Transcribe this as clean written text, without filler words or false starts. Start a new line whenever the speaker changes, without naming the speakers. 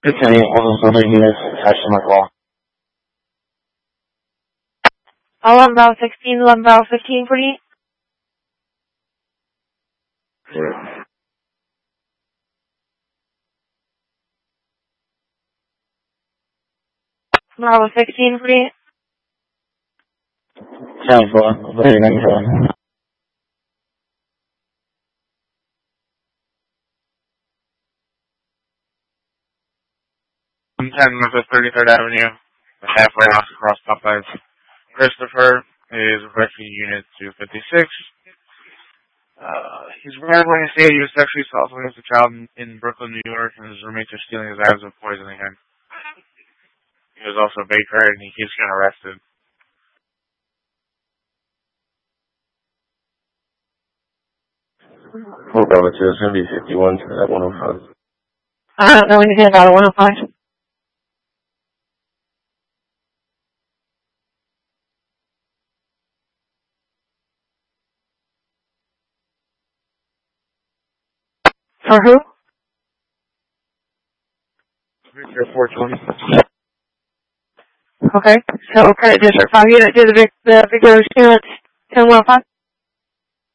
Lieutenant, wasn't somebody units attached to my call.
11 Bravo 16, 11 Bravo 15, pretty.
Yeah.
Bravo 16, pretty.
10-4, very 97.
I'm 10 North 33rd Avenue, the halfway house across Popeyes. Christopher is requesting unit 256. He's randomly stated he was sexually assaulted against a child in Brooklyn, New York, and his roommates are stealing his items and poisoning him. He was also a baker, and he keeps getting arrested.
Hold on, it's going to be 51 to that 105.
I don't know anything about a 105. For who?
Victor 420.
Okay. So, credit district 5 unit, do the big units 10-105.